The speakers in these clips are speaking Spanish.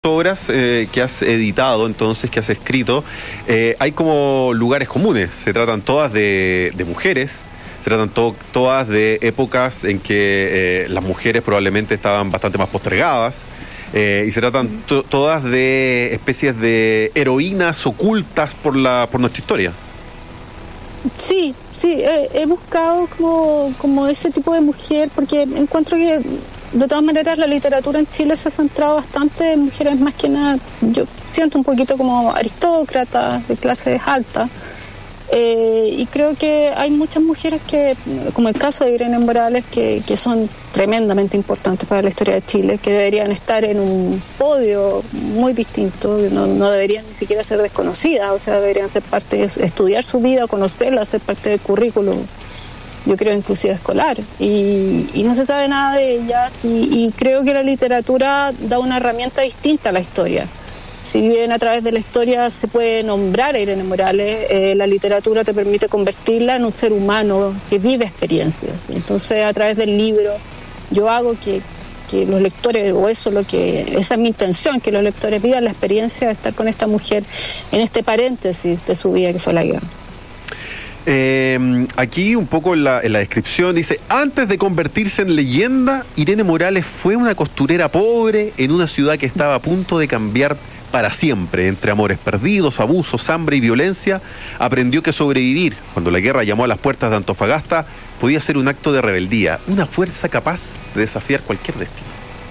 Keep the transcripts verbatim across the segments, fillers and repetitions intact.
obras eh, que has editado, entonces, que has escrito, eh, hay como lugares comunes. Se tratan todas de, de mujeres, se tratan to- todas de épocas en que eh, las mujeres probablemente estaban bastante más postergadas, eh, y se tratan to- todas de especies de heroínas ocultas por la por nuestra historia. Sí, sí, he, he buscado como, como ese tipo de mujer, porque encuentro que de todas maneras la literatura en Chile se ha centrado bastante en mujeres más que nada, yo siento un poquito como aristócratas de clases altas, eh, y creo que hay muchas mujeres que, como el caso de Irene Morales, que, que son tremendamente importantes para la historia de Chile, que deberían estar en un podio muy distinto, no, no deberían ni siquiera ser desconocidas, o sea, deberían ser parte de estudiar su vida, conocerla, ser parte del currículum, yo creo inclusive escolar, y, y no se sabe nada de ellas, y, y creo que la literatura da una herramienta distinta a la historia. Si bien a través de la historia se puede nombrar a Irene Morales, eh, la literatura te permite convertirla en un ser humano que vive experiencias. Entonces, a través del libro, yo hago que, que los lectores, o eso lo que, esa es mi intención, que los lectores vivan la experiencia de estar con esta mujer en este paréntesis de su vida que fue la guerra. Eh, aquí un poco en la, en la descripción dice: antes de convertirse en leyenda, Irene Morales fue una costurera pobre en una ciudad que estaba a punto de cambiar para siempre. Entre amores perdidos, abusos, hambre y violencia, aprendió que sobrevivir, cuando la guerra llamó a las puertas de Antofagasta, podía ser un acto de rebeldía, una fuerza capaz de desafiar cualquier destino.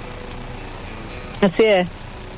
Así es.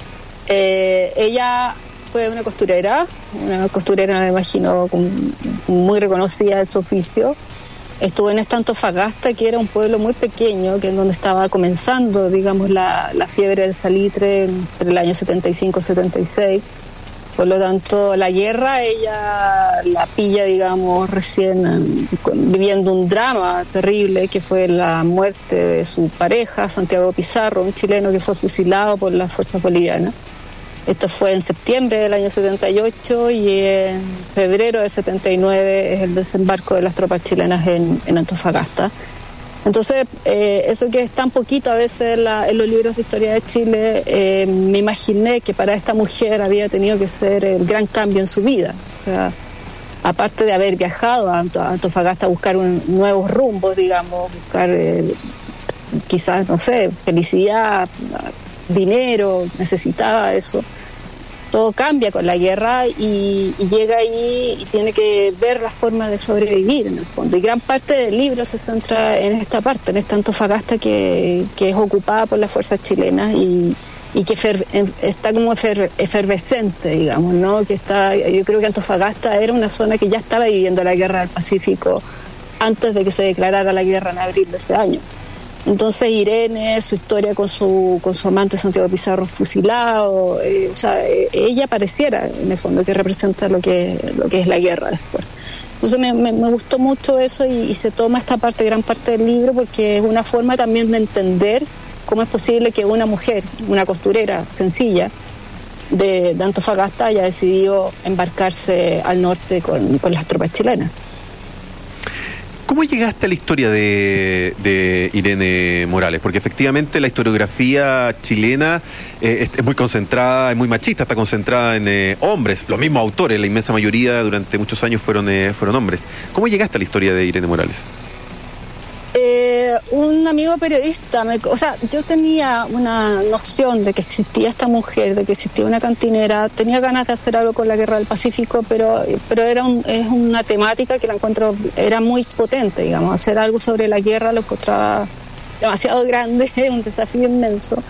Eh, ella fue una costurera, una costurera, me imagino, muy reconocida en su oficio. Estuvo en esta Antofagasta, que era un pueblo muy pequeño, que es donde estaba comenzando, digamos, la, la fiebre del salitre entre el año setenta y cinco setenta y seis. Por lo tanto, la guerra, ella la pilla, digamos, recién viviendo un drama terrible, que fue la muerte de su pareja, Santiago Pizarro, un chileno que fue fusilado por las fuerzas bolivianas. Esto fue en septiembre del año setenta y ocho, y en febrero del setenta y nueve es el desembarco de las tropas chilenas en, en Antofagasta. Entonces, eh, eso que es tan poquito a veces en, la, en los libros de historia de Chile, eh, me imaginé que para esta mujer había tenido que ser el gran cambio en su vida. O sea, aparte de haber viajado a Antofagasta a buscar un, nuevos rumbos, digamos, buscar eh, quizás, no sé, felicidad, dinero, necesitaba eso. Todo cambia con la guerra, y, y llega ahí y tiene que ver la forma de sobrevivir en el fondo. Y gran parte del libro se centra en esta parte, en esta Antofagasta que, que es ocupada por las fuerzas chilenas y, y que fer, está como efer, efervescente, digamos, ¿no? Que está, yo creo que Antofagasta era una zona que ya estaba viviendo la guerra del Pacífico antes de que se declarara la guerra en abril de ese año. Entonces Irene, su historia con su con su amante Santiago Pizarro fusilado, eh, o sea, eh, ella pareciera en el fondo que representa lo que lo que es la guerra después. Entonces me, me, me gustó mucho eso, y, y se toma esta parte, gran parte del libro, porque es una forma también de entender cómo es posible que una mujer, una costurera sencilla de, de Antofagasta, haya decidido embarcarse al norte con, con las tropas chilenas. ¿Cómo llegaste a la historia de, de Irene Morales? Porque efectivamente la historiografía chilena eh, es, es muy concentrada, es muy machista, está concentrada en eh, hombres. Los mismos autores, la inmensa mayoría durante muchos años fueron, eh, fueron hombres. ¿Cómo llegaste a la historia de Irene Morales? Eh, un amigo periodista, me, o sea, yo tenía una noción de que existía esta mujer, de que existía una cantinera, tenía ganas de hacer algo con la guerra del Pacífico, pero pero era un, es una temática que la encuentro, era muy potente, digamos, hacer algo sobre la guerra lo encontraba demasiado grande, un desafío inmenso.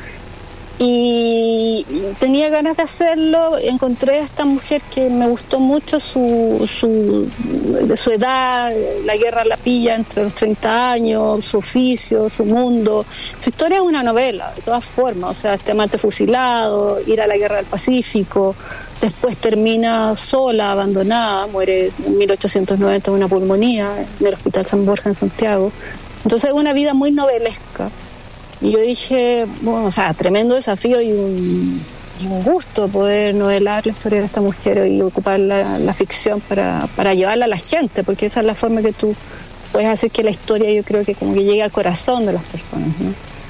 Y tenía ganas de hacerlo. Encontré a esta mujer que me gustó mucho, su, su, de su edad, la guerra la pilla entre los treinta años, su oficio, su mundo. Su historia es una novela, de todas formas, o sea, este amante fusilado, ir a la guerra del Pacífico, después termina sola, abandonada, muere en mil ochocientos noventa de una pulmonía en el Hospital San Borja en Santiago. Entonces es una vida muy novelesca. Y yo dije, bueno, o sea, tremendo desafío y un, y un gusto poder novelar la historia de esta mujer y ocupar la, la ficción para, para llevarla a la gente, porque esa es la forma que tú puedes hacer que la historia, yo creo que como que llegue al corazón de las personas, ¿no?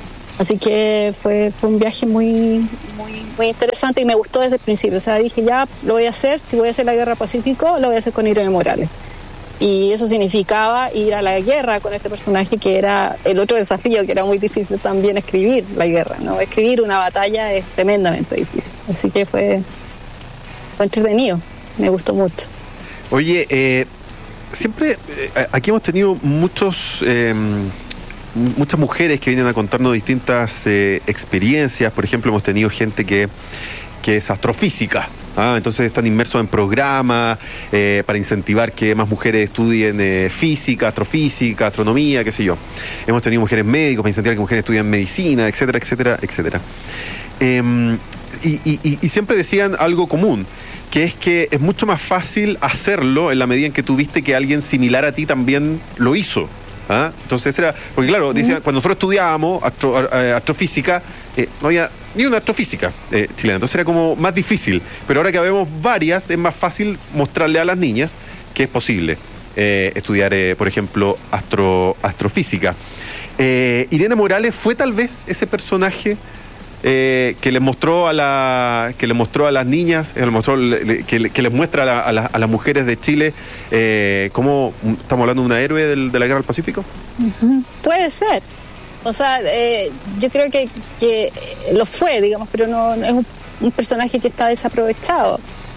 Así que fue, fue un viaje muy, muy, muy interesante y me gustó desde el principio. O sea, dije, ya lo voy a hacer, si voy a hacer la Guerra del Pacífico, lo voy a hacer con Irene Morales. Y eso significaba ir a la guerra con este personaje, que era el otro desafío, que era muy difícil también escribir la guerra, ¿no? Escribir una batalla es tremendamente difícil. Así que fue, fue entretenido, me gustó mucho. Oye, eh, siempre, eh, aquí hemos tenido muchos... Eh, muchas mujeres que vienen a contarnos distintas eh, experiencias. Por ejemplo, hemos tenido gente que, que es astrofísica, ¿ah? Entonces están inmersos en programas eh, para incentivar que más mujeres estudien eh, física, astrofísica, astronomía, qué sé yo. Hemos tenido mujeres médicos para incentivar que mujeres estudien medicina, etcétera, etcétera, etcétera. Eh, y, y, y siempre decían algo común, que es que es mucho más fácil hacerlo en la medida en que tú viste que alguien similar a ti también lo hizo. ¿Ah? Entonces era, porque claro, decía, cuando nosotros estudiábamos astro, eh, astrofísica, eh, no había ni una astrofísica eh, chilena, entonces era como más difícil, pero ahora que vemos varias, es más fácil mostrarle a las niñas que es posible eh, estudiar, eh, por ejemplo, astro, astrofísica. Eh, Irene Morales fue tal vez ese personaje Eh, que les mostró a la que les mostró a las niñas, eh, mostró, le, que, que les muestra a, la, a, la, a las mujeres de Chile eh, cómo estamos hablando de una héroe del, de la Guerra del Pacífico. Uh-huh. Puede ser, o sea, eh, yo creo que, que lo fue, digamos, pero no, no es un, un personaje que está desaprovechado.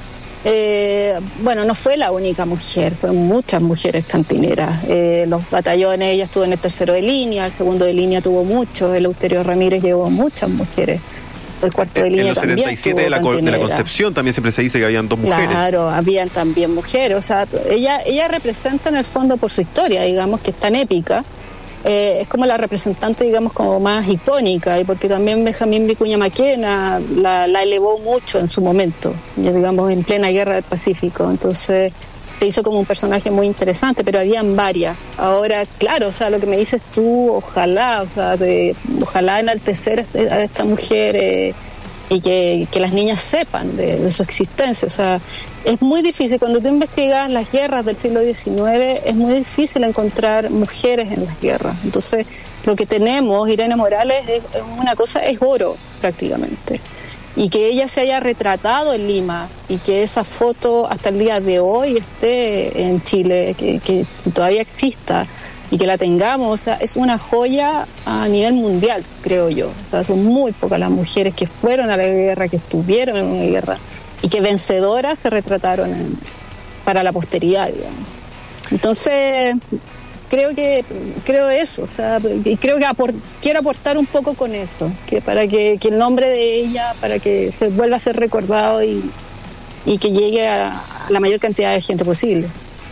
Eh, bueno, no fue la única mujer, fueron muchas mujeres cantineras. Eh, los batallones, ella estuvo en el tercero de línea, el segundo de línea tuvo muchos, Eleuterio Ramírez llevó muchas mujeres. El cuarto de línea en los también setenta y siete de la, de la Concepción también siempre se dice que habían dos mujeres. Claro, habían también mujeres. O sea, ella, ella representa en el fondo por su historia, digamos, que es tan épica. Eh, es como la representante, digamos, como más icónica, y porque también Benjamín Vicuña Maquena la, la elevó mucho en su momento, ya digamos, en plena Guerra del Pacífico. Entonces se hizo como un personaje muy interesante, pero habían varias. Ahora, claro, o sea, lo que me dices tú, ojalá, o sea, de, ojalá enaltecer a esta mujer eh, y que, que las niñas sepan de, de su existencia. O sea, es muy difícil, cuando tú investigas las guerras del siglo diecinueve, es muy difícil encontrar mujeres en las guerras. Entonces, lo que tenemos, Irene Morales, es, es una cosa, es oro prácticamente. Y que ella se haya retratado en Lima y que esa foto hasta el día de hoy esté en Chile, que, que todavía exista y que la tengamos, o sea, es una joya a nivel mundial, creo yo. O sea, son muy pocas las mujeres que fueron a la guerra, que estuvieron en una guerra y que vencedoras se retrataron en, para la posteridad, digamos. Entonces, creo que creo eso, o sea, y creo que apor, quiero aportar un poco con eso, que para que, que el nombre de ella, para que se vuelva a ser recordado y, y que llegue a la mayor cantidad de gente posible.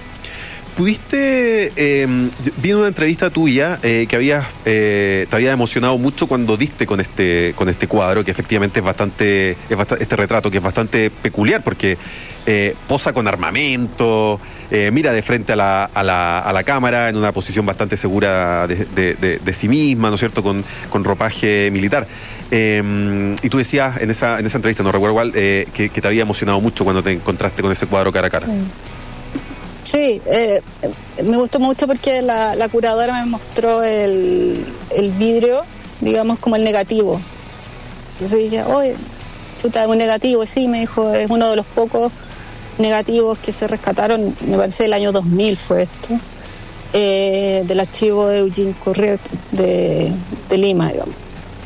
¿Pudiste, eh, vi en una entrevista tuya eh, que habías, eh, te había emocionado mucho cuando diste con este con este cuadro, que efectivamente es bastante, es bastante este retrato que es bastante peculiar, porque eh, posa con armamento, eh, mira de frente a la, a, la, a la cámara en una posición bastante segura de, de, de, de sí misma, ¿no es cierto?, con, con ropaje militar. Eh, y tú decías en esa, en esa entrevista, no recuerdo cuál, eh, que, que te había emocionado mucho cuando te encontraste con ese cuadro cara a cara. Sí. Sí, eh, me gustó mucho porque la, la curadora me mostró el, el vidrio, digamos, como el negativo. Entonces dije, oye, chuta, un negativo. Sí, me dijo, es uno de los pocos negativos que se rescataron, me parece el año dos mil fue esto, eh, del archivo de Eugene Correa de, de Lima, digamos.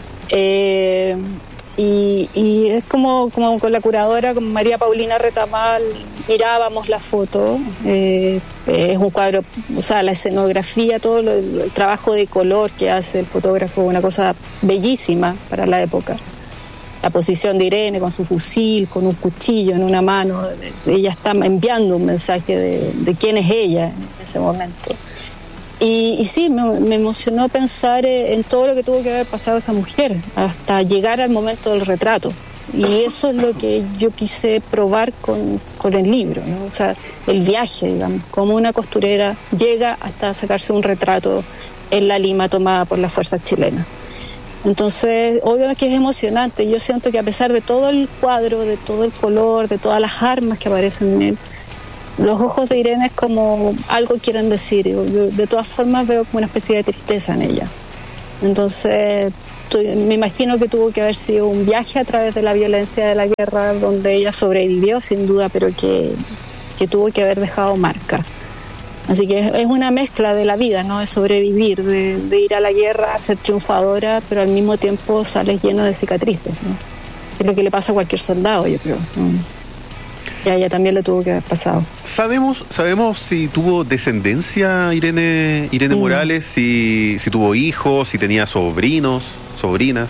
Eh, y, y es como, como con la curadora, con María Paulina Retamal, mirábamos la foto, eh, es un cuadro, o sea, la escenografía, todo lo, el trabajo de color que hace el fotógrafo, una cosa bellísima para la época. La posición de Irene con su fusil, con un cuchillo en una mano, ella está enviando un mensaje de, de quién es ella en ese momento. Y, y sí, me, me emocionó pensar en todo lo que tuvo que haber pasado esa mujer hasta llegar al momento del retrato. Y eso es lo que yo quise probar con, con el libro, ¿no? O sea, el viaje, digamos, como una costurera llega hasta sacarse un retrato en la Lima tomada por las fuerzas chilenas. Entonces, obviamente que es emocionante. Yo siento que a pesar de todo el cuadro, de todo el color, de todas las armas que aparecen en él, los ojos de Irene es como algo quieren decir. Yo, de todas formas veo como una especie de tristeza en ella. Entonces, estoy, me imagino que tuvo que haber sido un viaje a través de la violencia de la guerra donde ella sobrevivió sin duda, pero que, que tuvo que haber dejado marca. Así que es una mezcla de la vida, ¿no? De sobrevivir, de, de ir a la guerra, ser triunfadora, pero al mismo tiempo sales lleno de cicatrices, ¿no? Es lo que le pasa a cualquier soldado, yo creo, ¿no? Y a ella también le tuvo que haber pasado. ¿Sabemos sabemos si tuvo descendencia Irene Irene mm. Morales? Si, si tuvo hijos, si tenía sobrinos, sobrinas.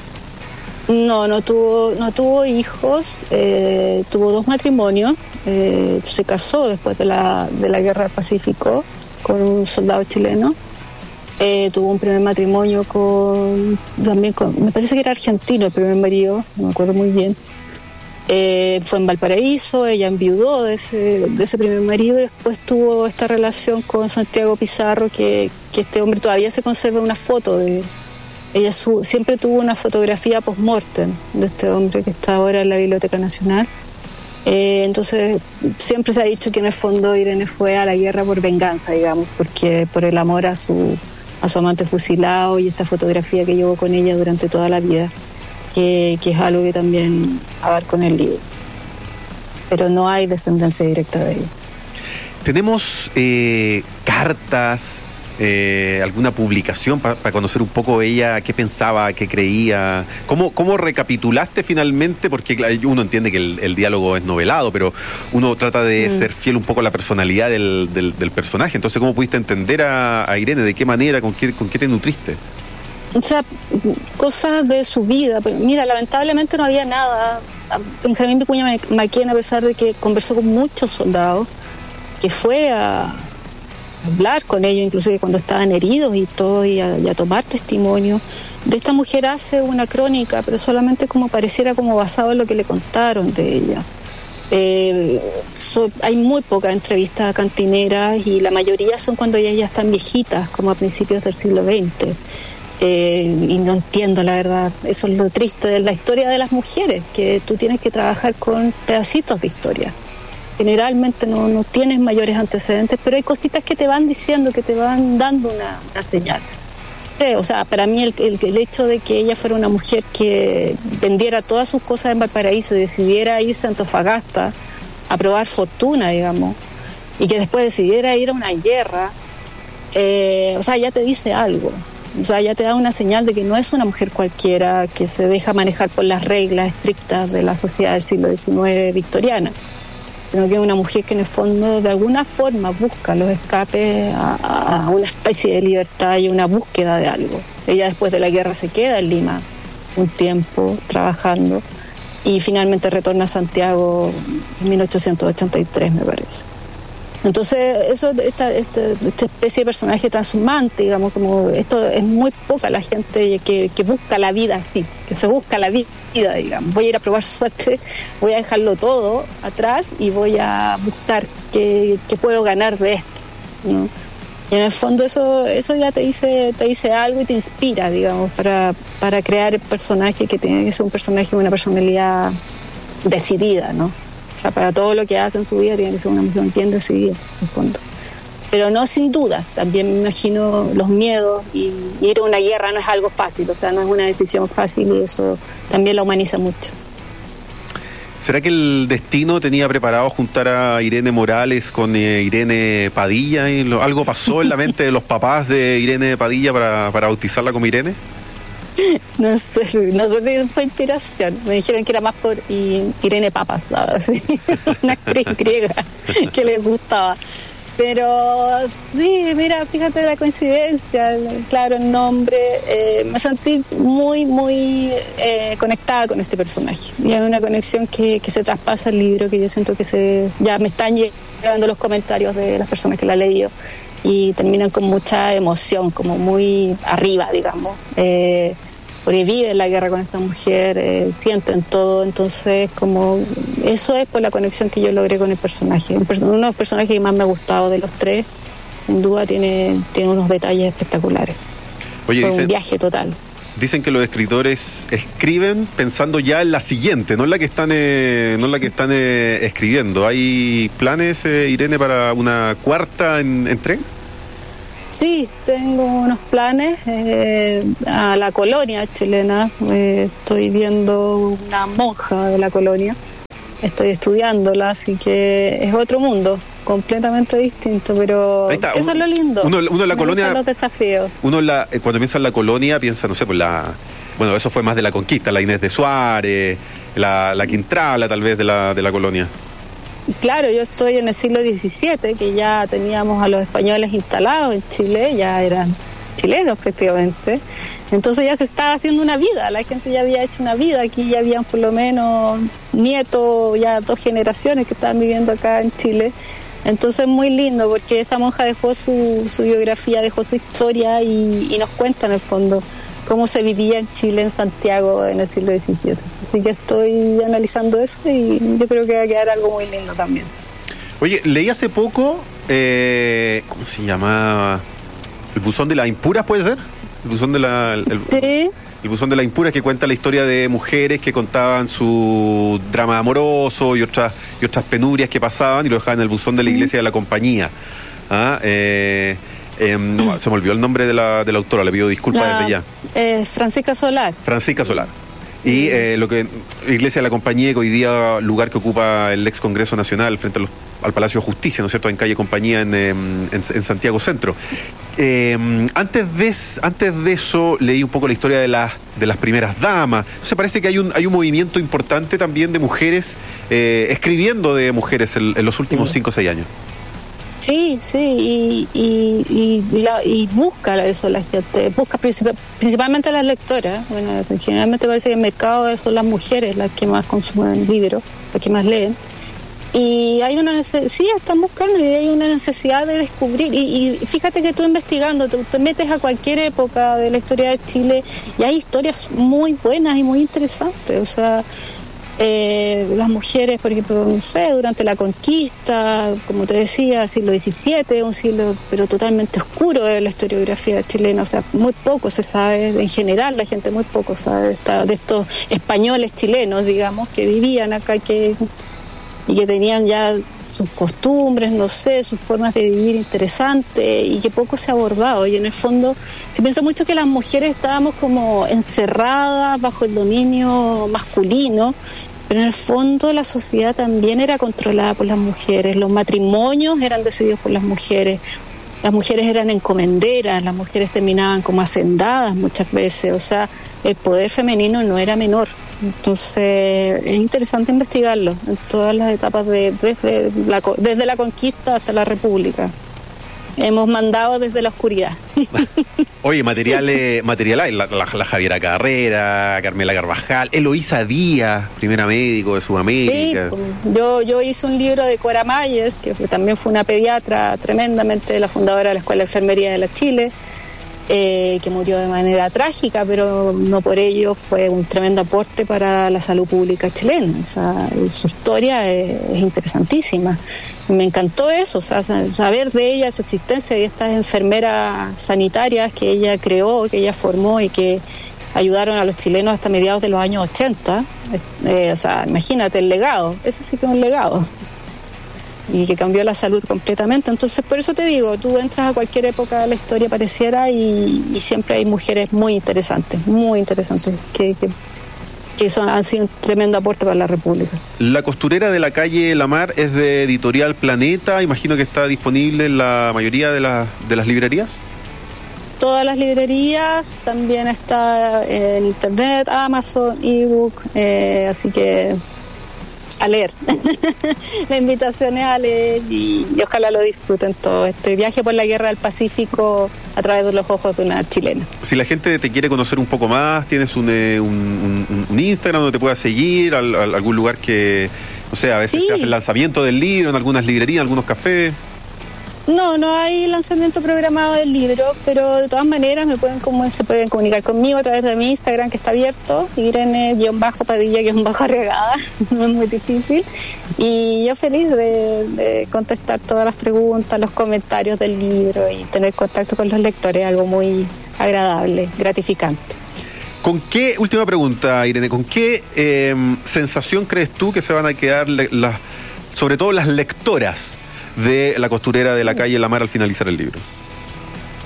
No, no tuvo, no tuvo hijos, eh, tuvo dos matrimonios, eh, se casó después de la, de la Guerra del Pacífico con un soldado chileno, eh, tuvo un primer matrimonio con, también con, me parece que era argentino el primer marido, no me acuerdo muy bien, eh, fue en Valparaíso, ella enviudó de ese, de ese primer marido y después tuvo esta relación con Santiago Pizarro, que, que este hombre todavía se conserva una foto de... Ella su, siempre tuvo una fotografía post-mortem de este hombre que está ahora en la Biblioteca Nacional. Eh, entonces, siempre se ha dicho que en el fondo Irene fue a la guerra por venganza, digamos, porque por el amor a su, a su amante fusilado y esta fotografía que llevó con ella durante toda la vida, que, que es algo que también abarca en el libro. Pero no hay descendencia directa de ella. Tenemos eh, cartas... Eh, alguna publicación para pa conocer un poco ella, qué pensaba, qué creía, cómo, cómo recapitulaste finalmente, porque uno entiende que el, el diálogo es novelado, pero uno trata de mm. ser fiel un poco a la personalidad del, del, del personaje. Entonces, ¿cómo pudiste entender a, a Irene? ¿De qué manera? ¿Con qué, con qué te nutriste? O sea, cosas de su vida. Pero mira, lamentablemente no había nada. Benjamín Vicuña Maquien, a pesar de que conversó con muchos soldados, que fue a hablar con ellos, inclusive cuando estaban heridos y todo, y a, y a tomar testimonio. De esta mujer hace una crónica, pero solamente como pareciera como basado en lo que le contaron de ella. Eh, so, hay muy pocas entrevistas cantineras y la mayoría son cuando ellas ya están viejitas, como a principios del siglo veinte. Eh, y no entiendo, la verdad, eso es lo triste de la historia de las mujeres, que tú tienes que trabajar con pedacitos de historia. Generalmente no, no tienes mayores antecedentes, pero hay cositas que te van diciendo, que te van dando una, una señal. Sí, o sea, para mí el, el, el hecho de que ella fuera una mujer que vendiera todas sus cosas en Valparaíso y decidiera irse a Antofagasta a probar fortuna, digamos, y que después decidiera ir a una guerra, eh, o sea, ya te dice algo. O sea, ya te da una señal de que no es una mujer cualquiera que se deja manejar por las reglas estrictas de la sociedad del siglo diecinueve victoriana, sino que es una mujer que en el fondo de alguna forma busca los escapes a, a una especie de libertad y una búsqueda de algo. Ella después de la guerra se queda en Lima un tiempo trabajando y finalmente retorna a Santiago en mil ochocientos ochenta y tres, me parece. Entonces, eso, esta, esta, esta especie de personaje transhumante, digamos, como esto es muy poca la gente que, que busca la vida así, que se busca la vida, digamos. Voy a ir a probar suerte, voy a dejarlo todo atrás y voy a buscar qué, qué puedo ganar de esto, ¿no? Y en el fondo eso, eso ya te dice, te dice algo y te inspira, digamos, para, para crear el personaje que tiene que ser un personaje con una personalidad decidida, ¿no? O sea, para todo lo que hace en su vida tiene que ser una mujer bien decidida, en el fondo. Pero no sin dudas, también me imagino los miedos y, y ir a una guerra no es algo fácil, o sea, no es una decisión fácil y eso también la humaniza mucho. ¿Será que el destino tenía preparado juntar a Irene Morales con eh, Irene Padilla? Y lo, ¿algo pasó en la mente de los papás de Irene Padilla para, para bautizarla como Irene? No sé, no sé si fue inspiración. Me dijeron que era más por Irene Papas, ¿sabes? Una actriz griega que les gustaba. Pero sí, mira, fíjate la coincidencia, claro, el nombre. Eh, me sentí muy, muy eh, conectada con este personaje. Y hay una conexión que, que se traspasa el libro, que yo siento que se ya me están llegando los comentarios de las personas que la han leído. Y terminan con mucha emoción, como muy arriba, digamos, eh, porque viven la guerra con esta mujer, eh, sienten todo, entonces como eso es por la conexión que yo logré con el personaje. Uno de los personajes que más me ha gustado de los tres, sin duda tiene, tiene unos detalles espectaculares. Oye, fue dicen, un viaje total. Dicen que los escritores escriben pensando ya en la siguiente, no en la que están, eh, no en la que están eh, escribiendo. ¿Hay planes, eh, Irene, para una cuarta en, en tren? Sí, tengo unos planes eh, a la colonia chilena. Eh, estoy viendo una monja de la colonia. Estoy estudiándola, así que es otro mundo, completamente distinto, pero está, eso uno, es lo lindo. Uno, uno en la Me colonia, los desafíos. Uno en la, cuando piensa en la colonia piensa, no sé, pues la, bueno, eso fue más de la conquista, la Inés de Suárez, la, la Quintrala tal vez de la, de la colonia. Claro, yo estoy en el siglo diecisiete, que ya teníamos a los españoles instalados en Chile, ya eran chilenos efectivamente. Entonces ya se estaba haciendo una vida, la gente ya había hecho una vida, aquí ya habían por lo menos nietos, ya dos generaciones que estaban viviendo acá en Chile. Entonces es muy lindo porque esta monja dejó su, su biografía, dejó su historia y, y nos cuenta en el fondo cómo se vivía en Chile, en Santiago, en el siglo diecisiete. Así que estoy analizando eso y yo creo que va a quedar algo muy lindo también. Oye, leí hace poco, eh, ¿cómo se llamaba? ¿El buzón de las impuras puede ser? El buzón de la... El, sí. El buzón de las impuras, que cuenta la historia de mujeres que contaban su drama amoroso y otras, y otras penurias que pasaban y lo dejaban en el buzón de la iglesia de la compañía. ¿Ah? Eh... Eh, no, se me olvidó el nombre de la, de la autora, le pido disculpas la, desde ya. Eh, Francisca Solar. Francisca Solar. Y eh, lo que Iglesia de la Compañía, que hoy día lugar que ocupa el ex Congreso Nacional frente a los, al Palacio de Justicia, ¿no es cierto?, en calle Compañía, en, en, en Santiago Centro. Eh, antes, de, antes de eso leí un poco la historia de, la, de las primeras damas. Entonces parece que hay un, hay un movimiento importante también de mujeres, eh, escribiendo de mujeres en, en los últimos cinco o seis años. Sí, sí, y, y, y, la, y busca eso la gente, busca principalmente las lectoras. Bueno, generalmente parece que el mercado son las mujeres las que más consumen libros, las que más leen. Y hay una necesidad, sí, están buscando y hay una necesidad de descubrir. Y, y fíjate que tú investigando, te, te metes a cualquier época de la historia de Chile y hay historias muy buenas y muy interesantes. O sea, Eh, las mujeres, por ejemplo, no sé, durante la conquista, como te decía, siglo diecisiete, un siglo pero totalmente oscuro de la historiografía chilena, o sea, muy poco se sabe, en general la gente muy poco sabe de, esta, de estos españoles chilenos, digamos, que vivían acá que, y que tenían ya sus costumbres, no sé, sus formas de vivir interesantes y que poco se ha abordado. Y en el fondo se piensa mucho que las mujeres estábamos como encerradas bajo el dominio masculino, pero en el fondo la sociedad también era controlada por las mujeres, los matrimonios eran decididos por las mujeres, las mujeres eran encomenderas, las mujeres terminaban como hacendadas muchas veces, o sea, el poder femenino no era menor. Entonces es interesante investigarlo en todas las etapas de, desde, la, desde la conquista hasta la república. Hemos mandado desde la oscuridad. Oye, materiales, materiales, la, la, la Javiera Carrera, Carmela Carvajal, Eloísa Díaz, primera médico de Sudamérica. Sí, yo, yo hice un libro de Cora Mayes, que fue, también fue una pediatra tremendamente, la fundadora de la Escuela de Enfermería de la Chile, eh, que murió de manera trágica, pero no por ello fue un tremendo aporte para la salud pública chilena. O sea, su historia es, es interesantísima. Me encantó eso, o sea, saber de ella, su existencia y estas enfermeras sanitarias que ella creó, que ella formó y que ayudaron a los chilenos hasta mediados de los años ochenta. Eh, o sea, imagínate el legado, ese sí que es un legado. Y que cambió la salud completamente. Entonces, por eso te digo, tú entras a cualquier época de la historia pareciera y, y siempre hay mujeres muy interesantes, muy interesantes, que... que que son, han sido un tremendo aporte para la República. La costurera de la calle Lamar es de Editorial Planeta, imagino que está disponible en la mayoría de, la, de las librerías. Todas las librerías, también está en internet, Amazon, ebook, eh, así que a leer. La invitación es a leer y, y ojalá lo disfruten todo. Este viaje por la guerra del Pacífico a través de los ojos de una chilena. Si la gente te quiere conocer un poco más, tienes un, eh, un, un, un Instagram donde te pueda seguir, al, al, algún lugar que, o sea, a veces sí. Se hace el lanzamiento del libro en algunas librerías, en algunos cafés. No, no hay lanzamiento programado del libro, pero de todas maneras me pueden como se pueden comunicar conmigo a través de mi Instagram, que está abierto, Irene-Padilla, que es un bajo regada, no es muy difícil. Y yo feliz de, de contestar todas las preguntas, los comentarios del libro y tener contacto con los lectores, algo muy agradable, gratificante. ¿Con qué, última pregunta, Irene, con qué eh, sensación crees tú que se van a quedar, le, la, sobre todo las lectoras de La costurera de la calle Lamar al finalizar el libro?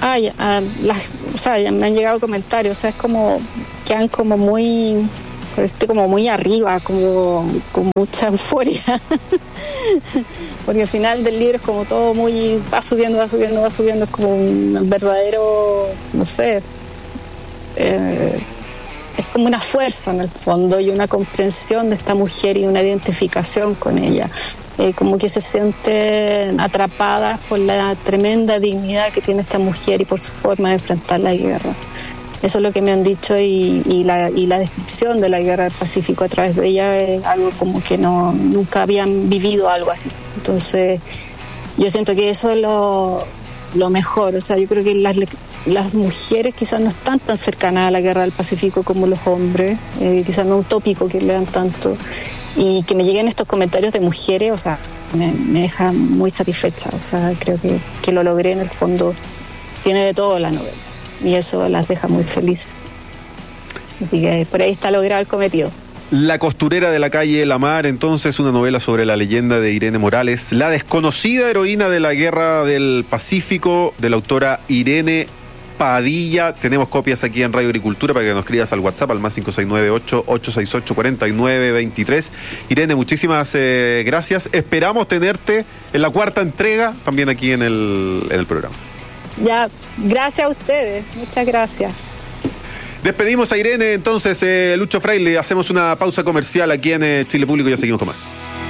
Ah, ya, ah, las, o sea, ya me han llegado comentarios, o sea, es como, quedan como muy, parece como muy arriba, como con mucha euforia, porque al final del libro es como todo muy, va subiendo, va subiendo, va subiendo, es como un verdadero, no sé, eh, es como una fuerza en el fondo y una comprensión de esta mujer y una identificación con ella. Eh, como que se sienten atrapadas por la tremenda dignidad que tiene esta mujer y por su forma de enfrentar la guerra. Eso es lo que me han dicho y, y, la, y la descripción de la guerra del Pacífico a través de ella es algo como que no, nunca habían vivido algo así. Entonces yo siento que eso es lo, lo mejor. O sea, yo creo que las, las mujeres quizás no están tan cercanas a la guerra del Pacífico como los hombres, eh, quizás no es utópico que lean tanto. Y que me lleguen estos comentarios de mujeres, o sea, me, me deja muy satisfecha. O sea, creo que, que lo logré en el fondo. Tiene de todo la novela. Y eso las deja muy felices. Así que por ahí está logrado el cometido. La costurera de la calle La Mar, entonces, una novela sobre la leyenda de Irene Morales, la desconocida heroína de la Guerra del Pacífico, de la autora Irene Padilla. Tenemos copias aquí en Radio Agricultura para que nos escribas al WhatsApp al más cinco seis nueve ocho ocho seis ocho cuatro nueve dos tres. Irene, muchísimas eh, gracias. Esperamos tenerte en la cuarta entrega también aquí en el, en el programa. Ya, gracias a ustedes. Muchas gracias. Despedimos a Irene, entonces, eh, Lucho Fraile. Hacemos una pausa comercial aquí en eh, Chile Público y ya seguimos con más.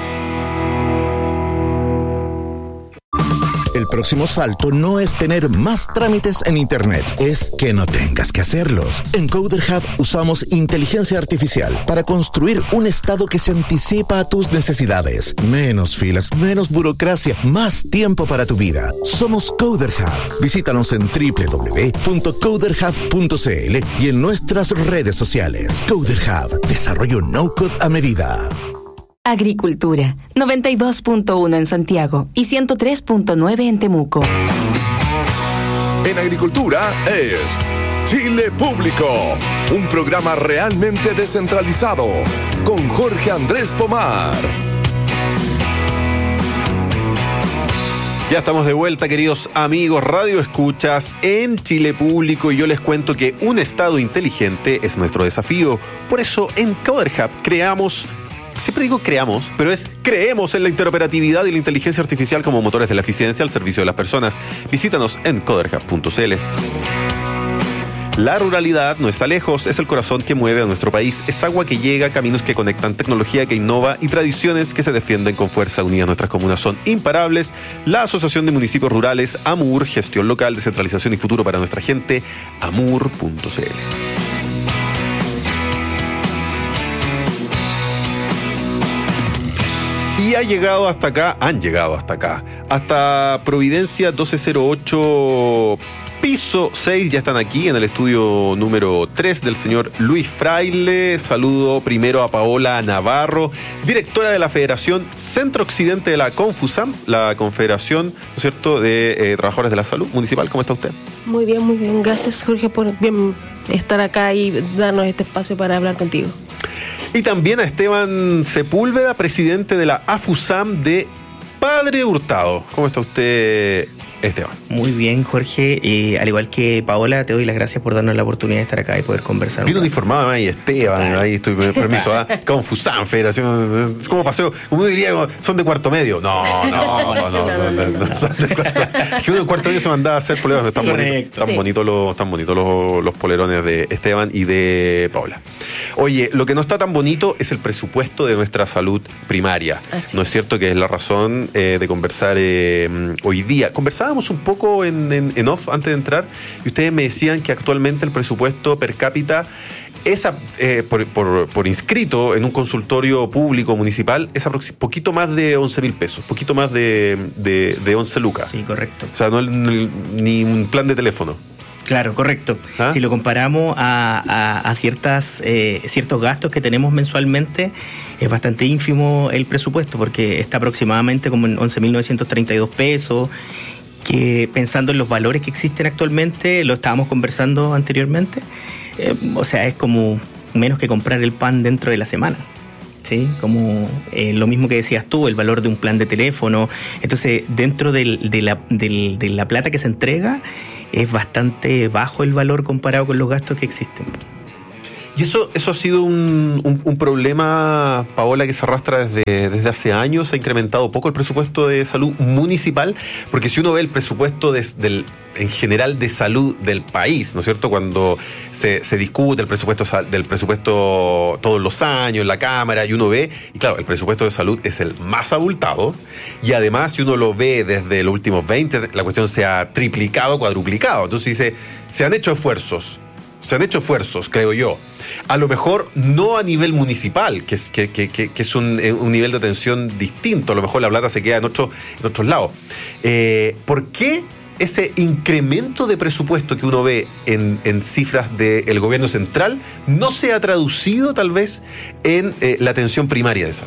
El próximo salto no es tener más trámites en Internet, es que no tengas que hacerlos. En Coder Hub usamos inteligencia artificial para construir un estado que se anticipa a tus necesidades. Menos filas, menos burocracia, más tiempo para tu vida. Somos Coder Hub. Visítanos en doble u doble u doble u punto coder hub punto c l y en nuestras redes sociales. Coder Hub, desarrollo no-code a medida. Agricultura, noventa y dos punto uno en Santiago y ciento tres punto nueve en Temuco. En Agricultura es Chile Público, un programa realmente descentralizado, con Jorge Andrés Pomar. Ya estamos de vuelta, queridos amigos Radio Escuchas, en Chile Público, y yo les cuento que un Estado inteligente es nuestro desafío. Por eso en Coder Hub creamos... Siempre digo creamos, pero es creemos en la interoperatividad y la inteligencia artificial como motores de la eficiencia al servicio de las personas. Visítanos en coder hub punto c l. La ruralidad no está lejos, es el corazón que mueve a nuestro país. Es agua que llega, caminos que conectan, tecnología que innova y tradiciones que se defienden con fuerza. Unidas nuestras comunas son imparables. La Asociación de Municipios Rurales, AMUR, gestión local, descentralización y futuro para nuestra gente, amur punto c l. Y ha llegado hasta acá, han llegado hasta acá, hasta Providencia doce cero ocho, piso seis, ya están aquí en el estudio número tres del señor Luis Fraile. Saludo primero a Paola Navarro, directora de la Federación Centro Occidente de la Confusam, la Confederación, ¿no es cierto?, de eh, Trabajadores de la Salud Municipal. ¿Cómo está usted? Muy bien, muy bien. Gracias, Jorge, por bien estar acá y darnos este espacio para hablar contigo. Y también a Esteban Sepúlveda, presidente de la AFUSAM de Padre Hurtado. ¿Cómo está usted, Esteban? Muy bien, Jorge. Eh, al igual que Paola, te doy las gracias por darnos la oportunidad de estar acá y poder conversar. Vino uniformado ahí, Esteban, Total. Ahí estoy con permiso. ¿Ah? Confusam, Federación. Es como paseo, uno diría, son de cuarto medio. No, no, no, no. no, no, no, no son de cuarto. Es que uno de cuarto medio se mandaba a hacer polerones. Están, sí, bonitos, tan sí. bonitos, los, tan bonitos los, los polerones de Esteban y de Paola. Oye, lo que no está tan bonito es el presupuesto de nuestra salud primaria. Así ¿No es, es cierto? Que es la razón eh, de conversar eh, hoy día. Conversábamos un poco en, en, en off antes de entrar y ustedes me decían que actualmente el presupuesto per cápita es eh, por, por, por inscrito en un consultorio público municipal es aprox- poquito más de once mil pesos, poquito más de, de, de once lucas. Sí, correcto. O sea, no el, ni un plan de teléfono. Claro, correcto. ¿Ah? Si lo comparamos a, a, a ciertas eh, ciertos gastos que tenemos mensualmente, es bastante ínfimo el presupuesto, porque está aproximadamente como en once mil novecientos treinta y dos pesos, que pensando en los valores que existen actualmente, lo estábamos conversando anteriormente, eh, o sea, es como menos que comprar el pan dentro de la semana. ¿Sí? Como eh, lo mismo que decías tú, el valor de un plan de teléfono. Entonces, dentro del, de, la, del, de la plata que se entrega, es bastante bajo el valor comparado con los gastos que existen. Y eso, eso ha sido un, un, un problema, Paola, que se arrastra desde, desde hace años. Se ha incrementado poco el presupuesto de salud municipal, porque si uno ve el presupuesto de, del, en general de salud del país, ¿no es cierto? Cuando se, se discute el presupuesto del presupuesto todos los años en la Cámara, y uno ve, y claro, el presupuesto de salud es el más abultado, y además si uno lo ve desde los últimos veinte, la cuestión se ha triplicado, cuadruplicado. Entonces dice, se han hecho esfuerzos, se han hecho esfuerzos, creo yo. A lo mejor no a nivel municipal, que es, que, que, que es un, un nivel de atención distinto. A lo mejor la plata se queda en, otro, en otros lados. Eh, ¿Por qué ese incremento de presupuesto que uno ve en, en cifras del gobierno central no se ha traducido tal vez en eh, la atención primaria de salud?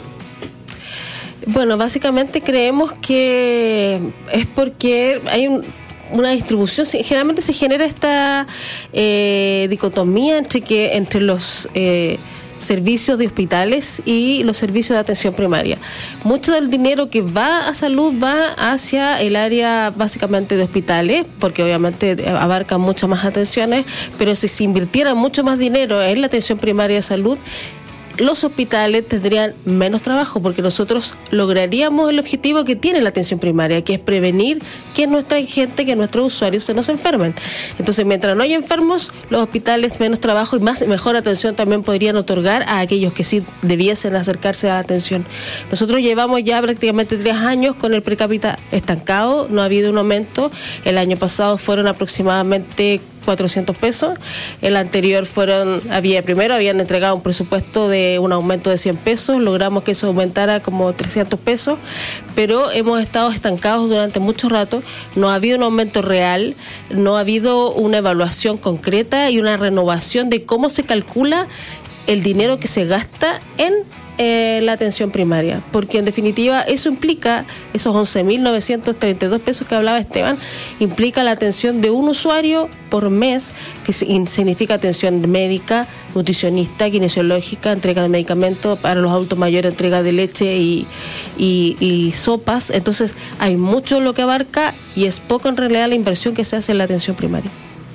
Bueno, básicamente creemos que es porque hay un... una distribución, generalmente se genera esta eh, dicotomía entre que entre los eh, servicios de hospitales y los servicios de atención primaria. Mucho del dinero que va a salud va hacia el área básicamente de hospitales, porque obviamente abarca muchas más atenciones, pero si se invirtiera mucho más dinero en la atención primaria de salud, los hospitales tendrían menos trabajo, porque nosotros lograríamos el objetivo que tiene la atención primaria, que es prevenir que nuestra gente, que nuestros usuarios se nos enfermen. Entonces, mientras no haya enfermos, los hospitales menos trabajo y más mejor atención también podrían otorgar a aquellos que sí debiesen acercarse a la atención. Nosotros llevamos ya prácticamente tres años con el per cápita estancado, no ha habido un aumento. El año pasado fueron aproximadamente cuatrocientos pesos. El anterior fueron, había primero habían entregado un presupuesto de un aumento de cien pesos, logramos que eso aumentara como trescientos pesos, pero hemos estado estancados durante mucho rato, no ha habido un aumento real, no ha habido una evaluación concreta y una renovación de cómo se calcula el dinero que se gasta en Eh, la atención primaria, porque en definitiva eso implica, esos once mil novecientos treinta y dos pesos que hablaba Esteban, implica la atención de un usuario por mes, que significa atención médica, nutricionista, kinesiológica, entrega de medicamentos para los adultos mayores, entrega de leche y, y, y sopas. Entonces hay mucho lo que abarca y es poco en realidad la inversión que se hace en la atención primaria.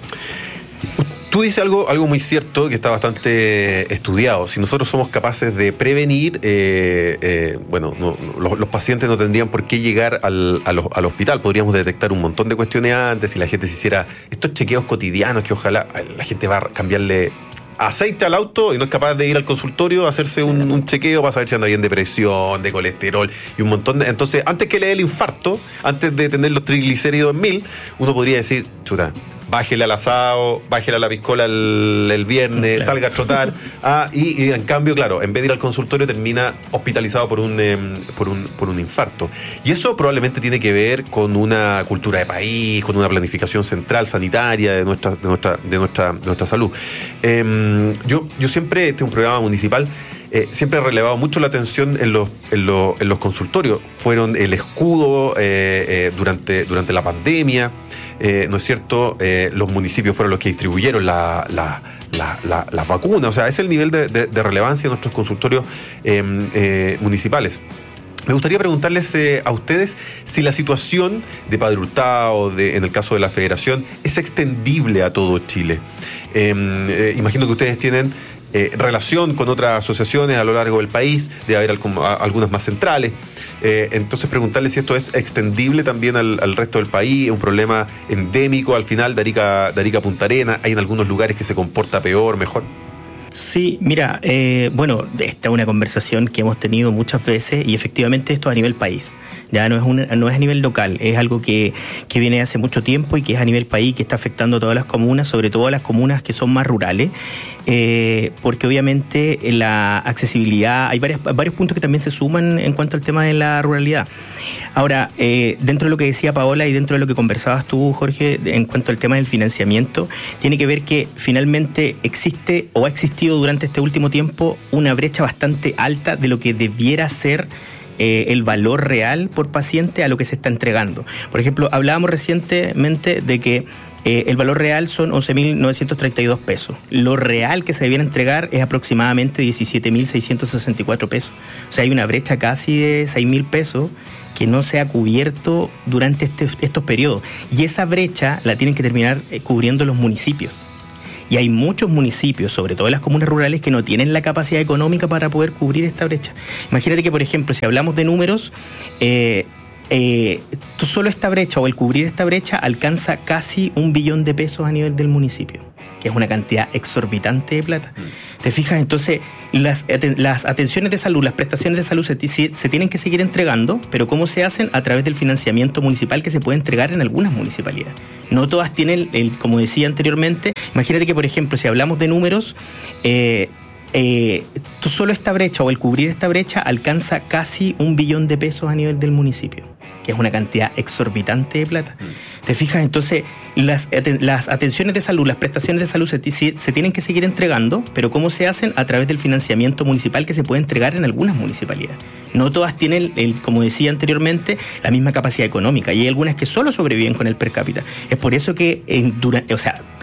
Tú dices algo, algo muy cierto, que está bastante estudiado. Si nosotros somos capaces de prevenir, eh, eh, bueno, no, no, los, los pacientes no tendrían por qué llegar al, al, al hospital. Podríamos detectar un montón de cuestiones antes, si la gente se hiciera estos chequeos cotidianos, que ojalá la gente va a cambiarle aceite al auto y no es capaz de ir al consultorio a hacerse un, un chequeo para saber si anda bien de presión, de colesterol y un montón de... Entonces, antes que le dé el infarto, antes de tener los triglicéridos en mil, uno podría decir, chuta, bájele al asado, bájele a la piscola el, el viernes, claro, salga a trotar. Ah, y, y en cambio, claro, en vez de ir al consultorio termina hospitalizado por un, eh, por un por un infarto. Y eso probablemente tiene que ver con una cultura de país, con una planificación central sanitaria de nuestra de nuestra de nuestra de nuestra salud. Eh, yo yo siempre, este es un programa municipal, Eh, siempre he relevado mucho la atención en los, en los, en los consultorios. Fueron el escudo eh, eh, durante, durante la pandemia, eh, ¿no es cierto? Eh, los municipios fueron los que distribuyeron la, la, la, la, las vacunas. O sea, es el nivel de, de, de relevancia de nuestros consultorios eh, eh, municipales. Me gustaría preguntarles eh, a ustedes si la situación de Padre Hurtado, de, en el caso de la Federación, es extendible a todo Chile. Eh, eh, imagino que ustedes tienen Eh, relación con otras asociaciones a lo largo del país, debe haber algún, a, algunas más centrales. Eh, entonces preguntarles si esto es extendible también al, al resto del país, es un problema endémico al final de Arica, de Arica a Punta Arenas, hay en algunos lugares que se comporta peor, mejor. Sí, mira, eh, bueno, esta es una conversación que hemos tenido muchas veces y efectivamente esto es a nivel país, ya no es un, no es a nivel local, es algo que, que viene hace mucho tiempo y que es a nivel país, que está afectando a todas las comunas, sobre todo a las comunas que son más rurales, eh, porque obviamente la accesibilidad, hay varias, varios puntos que también se suman en cuanto al tema de la ruralidad. Ahora, eh, dentro de lo que decía Paola y dentro de lo que conversabas tú, Jorge, en cuanto al tema del financiamiento, tiene que ver que finalmente existe o ha existido durante este último tiempo una brecha bastante alta de lo que debiera ser eh, el valor real por paciente a lo que se está entregando. Por ejemplo, hablábamos recientemente de que Eh, el valor real son once mil novecientos treinta y dos pesos. Lo real que se debiera entregar es aproximadamente diecisiete mil seiscientos sesenta y cuatro pesos. O sea, hay una brecha casi de seis mil pesos que que no se ha cubierto durante este, estos periodos. Y esa brecha la tienen que terminar eh, cubriendo los municipios. Y hay muchos municipios, sobre todo en las comunas rurales, que no tienen la capacidad económica para poder cubrir esta brecha. Imagínate que, por ejemplo, si hablamos de números, eh, eh, solo esta brecha o el cubrir esta brecha alcanza casi un billón de pesos a nivel del municipio, que es una cantidad exorbitante de plata. ¿Te fijas? Entonces, las, las atenciones de salud, las prestaciones de salud se, se tienen que seguir entregando, pero ¿cómo se hacen? A través del financiamiento municipal que se puede entregar en algunas municipalidades. No todas tienen, el, como decía anteriormente, imagínate que, por ejemplo, si hablamos de números, eh, eh, solo esta brecha o el cubrir esta brecha alcanza casi un billón de pesos a nivel del municipio, que es una cantidad exorbitante de plata. ¿Te fijas? Entonces, las, las atenciones de salud, las prestaciones de salud se, se tienen que seguir entregando, pero ¿cómo se hacen? A través del financiamiento municipal que se puede entregar en algunas municipalidades. No todas tienen, el, como decía anteriormente, la misma capacidad económica, y hay algunas que solo sobreviven con el per cápita. Es por eso que, en, durante, o sea,